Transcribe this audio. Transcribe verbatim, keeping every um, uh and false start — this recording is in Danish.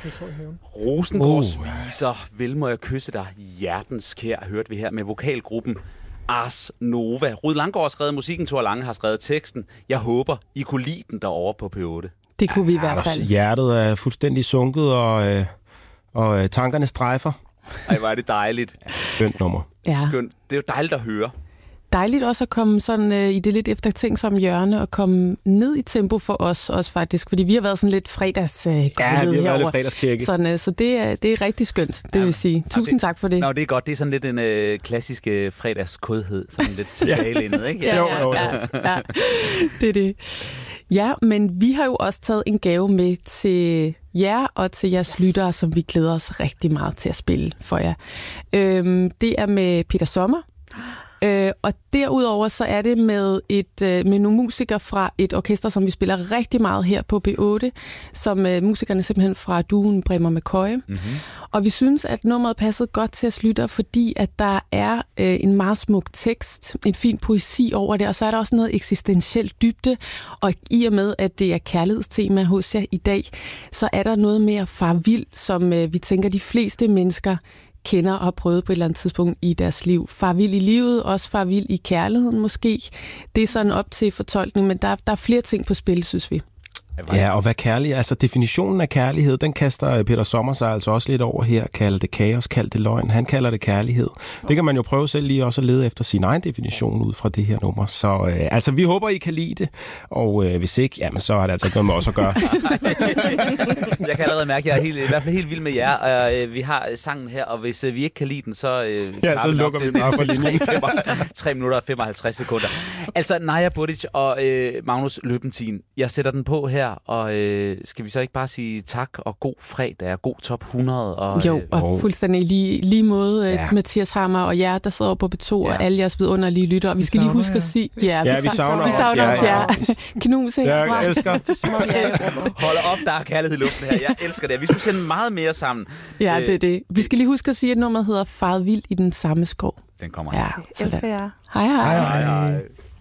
Rosengårdsviser, oh. Vel må jeg kysse dig, hjertens kær, hørte vi her med vokalgruppen Ars Nova. Rud Langgaard har skrevet musikken, Thor Lange har skrevet teksten. Jeg håber, I kunne lide den derovre på P otte. Det kunne vi i hvert fald. Hjertet er fuldstændig sunket, og, øh, og tankerne strejfer. Ej, hvor er det dejligt. Skønt nummer. Ja. Skønt. Det er jo dejligt at høre. Dejligt også at komme sådan øh, i det lidt eftertænksomme hjørne og komme ned i tempo for os også faktisk, fordi vi har været sådan lidt fredags øh, Ja, vi har herover. været lidt fredagskirke. Sådan, øh, så det er, det er rigtig skønt, det ja, vil sige. Tusind det, tak for det. Nå, det er godt. Det er sådan lidt en øh, klassisk øh, fredagskodhed, sådan lidt tilbagelænet, ikke? Ja, ja, ja, ja, ja. Det er det. Ja, men vi har jo også taget en gave med til jer og til jeres yes. lyttere, som vi glæder os rigtig meget til at spille for jer. Øhm, det er med Peter Sommer. Øh, og derudover så er det med, et, øh, med nogle musikere fra et orkester, som vi spiller rigtig meget her på B otte, som øh, musikerne simpelthen fra duoen Bremer McCoy. Mm-hmm. Og vi synes, at nummeret passede godt til at lytte, fordi at der er øh, en meget smuk tekst, en fin poesi over det, og så er der også noget eksistentielt dybde, og i og med, at det er kærlighedstema hos jer i dag, så er der noget mere farvild, som øh, vi tænker, de fleste mennesker kender og har prøvet på et eller andet tidspunkt i deres liv. Farvild i livet, også farvild i kærligheden måske. Det er sådan op til fortolkning, men der, der er flere ting på spil, synes vi. Ja, og hvad kærlighed, altså definitionen af kærlighed, den kaster Peter Sommer sig altså også lidt over her. Kalder det kaos, kalder det løgn. Han kalder det kærlighed. Det kan man jo prøve selv lige også at lede efter sin egen definition ud fra det her nummer. Så øh, altså, vi håber, I kan lide det. Og øh, hvis ikke, jamen så er det altså ikke noget med os at gøre. Jeg kan allerede mærke, at jeg er helt, i hvert fald helt vild med jer. Og, øh, vi har sangen her, og hvis øh, vi ikke kan lide den, så, øh, ja, så lukker vi bare for linjen. tre minutter og femoghalvtreds sekunder. Altså, Naja Budic og øh, Magnus Løbentin. Jeg sætter den på her. Og øh, skal vi så ikke bare sige tak og god fredag og god top hundrede? Og, jo, og øh, fuldstændig lige, lige måde ja. Mathias Hammer og jer, der sidder på B to, ja. Og alle jeres vidunderlige lyttere. Vi, vi skal lige huske jer. At sige... Ja, ja, vi, vi savner, vi savner os, ja. ja. Knuse. Ja, jeg elsker det. Hold op, der er kærlighed i luften her. Jeg elsker det. Vi skulle sende meget mere sammen. Ja, det er det. Vi skal lige huske at sige, at nummeret hedder Faret vild i den samme skov. Den kommer ja, her. Elsker jer. Hej hej. hej, hej.